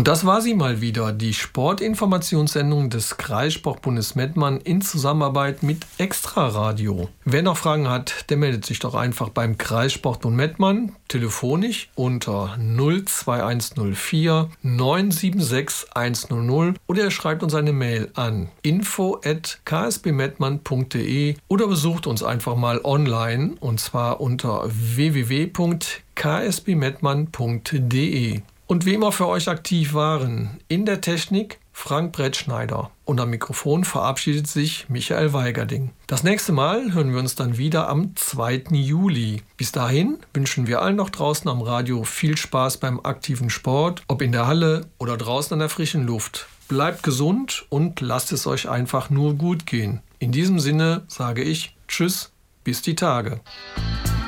Und das war sie mal wieder, die Sportinformationssendung des Kreissportbundes Mettmann in Zusammenarbeit mit Extraradio. Wer noch Fragen hat, der meldet sich doch einfach beim Kreissportbund Mettmann telefonisch unter 02104 976 100 oder er schreibt uns eine Mail an info@ksbmettmann.de oder besucht uns einfach mal online und zwar unter www.ksbmettmann.de. Und wie immer für euch aktiv waren in der Technik Frank Brettschneider und am Mikrofon verabschiedet sich Michael Weigerding. Das nächste Mal hören wir uns dann wieder am 2. Juli. Bis dahin wünschen wir allen noch draußen am Radio viel Spaß beim aktiven Sport, ob in der Halle oder draußen an der frischen Luft. Bleibt gesund und lasst es euch einfach nur gut gehen. In diesem Sinne sage ich Tschüss, bis die Tage.